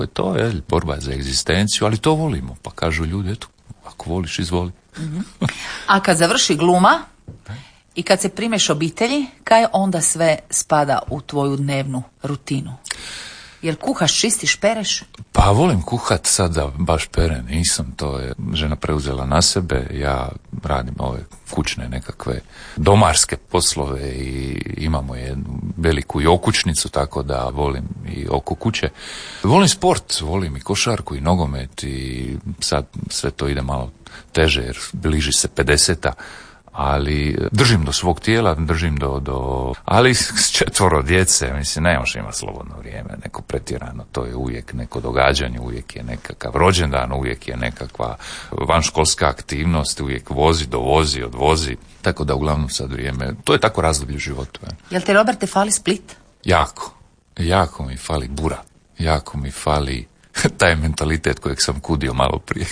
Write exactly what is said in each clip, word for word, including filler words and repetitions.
To je borba za egzistenciju, ali to volimo. Pa kažu ljudi, eto, ako voliš, izvoli. Mm-hmm. A kad završi gluma i kad se primeš obitelji, kaj onda sve spada u tvoju dnevnu rutinu? Jel kuhaš, čistiš, pereš? Pa volim kuhat, sada baš perem, nisam, to je žena preuzela na sebe, ja radim ove kućne nekakve domarske poslove i imamo jednu veliku i okućnicu, tako da volim i oko kuće. Volim sport, volim i košarku i nogomet i sad sve to ide malo teže jer bliži se pedeseta. Ali držim do svog tijela, držim do, do... Ali s četvoro djece, mislim, ne može imati slobodno vrijeme, neko pretjerano, to je uvijek neko događanje, uvijek je nekakav rođendan, uvijek je nekakva vanškolska aktivnost, uvijek vozi, dovozi, odvozi, tako da uglavnom sad vrijeme, to je tako razdoblje u životu. Je. Jel te, Roberte, fali Split? Jako, jako mi fali Bura, jako mi fali taj mentalitet kojeg sam kudio malo prije.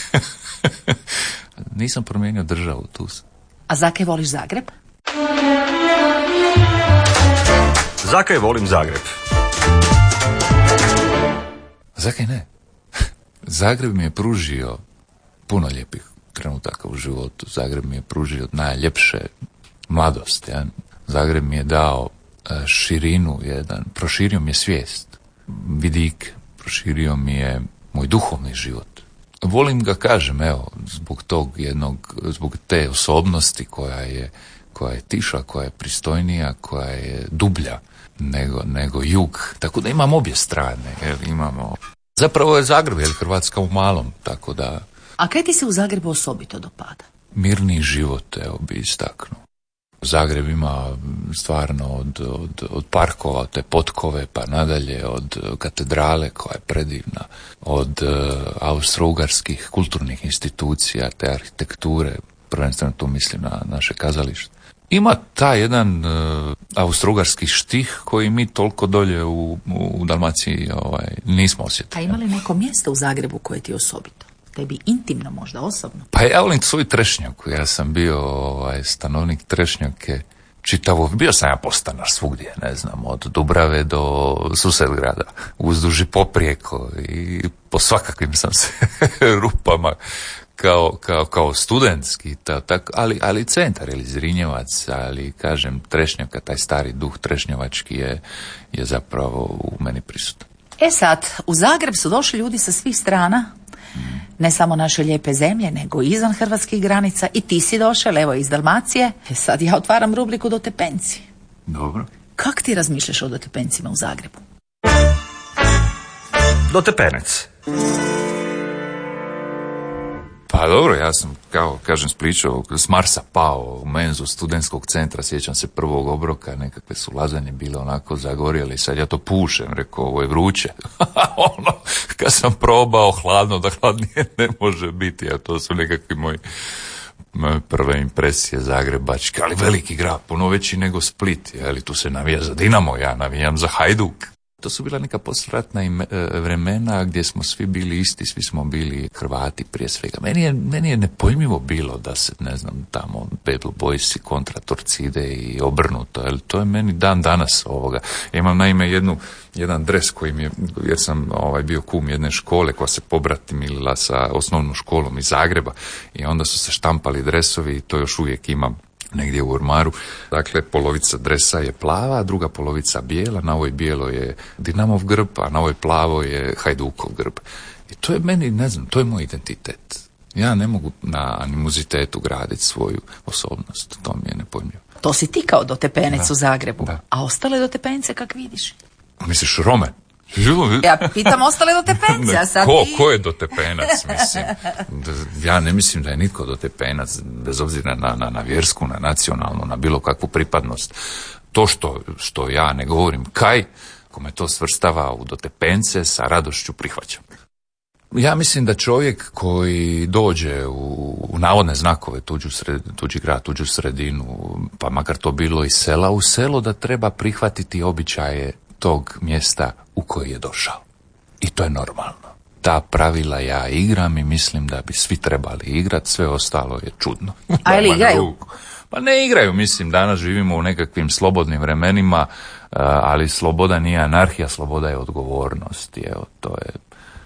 Nisam promijenio državu, tu sam. A zakaj voliš Zagreb? Zakaj volim Zagreb? Zakaj ne? Zagreb mi je pružio puno lijepih trenutaka u životu. Zagreb mi je pružio najljepše mladost. Ja? Zagreb mi je dao širinu jedan, proširio mi je svijest, vidik, proširio mi je moj duhovni život. Volim ga, kažem, evo, zbog tog jednog, zbog te osobnosti koja je, koja je tiša, koja je pristojnija, koja je dublja nego, nego jug. Tako da imam obje strane, jel, imamo... Zapravo je Zagreb, jel, Hrvatska u malom, tako da... A kaj ti se u Zagrebu osobito dopada? Mirni život, evo, bi istaknuo. Zagreb ima stvarno od, od, od parkova, od te potkove pa nadalje, od katedrale koja je predivna, od uh, austro-ugarskih kulturnih institucija, te arhitekture, prvenstveno tu mislim na naše kazalište. Ima taj jedan uh, austro-ugarski štih koji mi toliko dolje u, u Dalmaciji ovaj, nismo osjetili. A ima li neko mjesto u Zagrebu koje ti je osobito? Tebi intimno, možda osobno? Pa ja volim svoj Trešnjaku. Ja sam bio ovaj, stanovnik Trešnjake čitavo. Bio sam ja postanar svugdje, ne znam, od Dubrave do Susedgrada, uzduž i poprijeko i po svakakvim sam se rupama kao, kao, kao studentski, ta, tak, ali, ali centar ili Zrinjevac, ali kažem Trešnjaka, taj stari duh trešnjevački je, je zapravo u meni prisutan. E sad, u Zagreb su došli ljudi sa svih strana, ne samo naše lijepe zemlje, nego izvan hrvatskih granica, i ti si došel, evo, iz Dalmacije. E sad ja otvaram rubriku Dotepenci. Dobro. Kak ti razmišljaš o Dotepencima u Zagrebu? Dotepenec. Pa dobro, ja sam, kao kažem, spričao, s Marsa pao u menzu studentskog centra, sjećam se prvog obroka, nekakve su lazanje bile onako zagorjeli, sad ja to pušem, rekao, ovo je vruće. Ono, kad sam probao hladno, da hladnije ne može biti, a to su nekakvi moji moje prve impresije zagrebačke, ali veliki grad, puno veći nego Split, ali tu se navija za Dinamo, ja navijam za Hajduk. To su bila neka poslijeratna vremena gdje smo svi bili isti, svi smo bili Hrvati prije svega. Meni je, meni je nepojmljivo bilo da se, ne znam, tamo Bad Blue Boysi kontra Torcide i obrnuto, jer to je meni dan danas ovoga. Ja imam naime jednu, jedan dres koji mi je, jer sam ovaj, bio kum jedne škole koja se pobratimila sa osnovnom školom iz Zagreba i onda su se štampali dresovi i to još uvijek imam negdje u ormaru. Dakle, polovica dresa je plava, druga polovica bijela, na ovoj bijeloj je Dinamov grb, a na ovoj plavoj je Hajdukov grb. I to je meni, ne znam, to je moj identitet. Ja ne mogu na animozitetu graditi svoju osobnost, to mi je nepojmljivo. To si ti kao Dotepenec da, u Zagrebu, da. A ostale Dotepence kak vidiš? Misliš Rome? Ja pitam ostale Dotepence, a sad ko, ti... ko je Dotepenac, mislim? Ja ne mislim da je nitko Dotepenac, bez obzira na, na, na vjersku, na nacionalnu, na bilo kakvu pripadnost. To što, što ja ne govorim kaj, ko me to svrstava u Dotepence, sa radošću prihvaćam. Ja mislim da čovjek koji dođe u, u navodne znakove, tuđu sred, tuđi grad, tuđu sredinu, pa makar to bilo i sela u selo, da treba prihvatiti običaje tog mjesta u koji je došao. I to je normalno. Ta pravila ja igram i mislim da bi svi trebali igrati, sve ostalo je čudno. A ili igraju? Pa ne igraju, mislim, danas živimo u nekakvim slobodnim vremenima, ali sloboda nije anarhija, sloboda je odgovornost. Evo, to je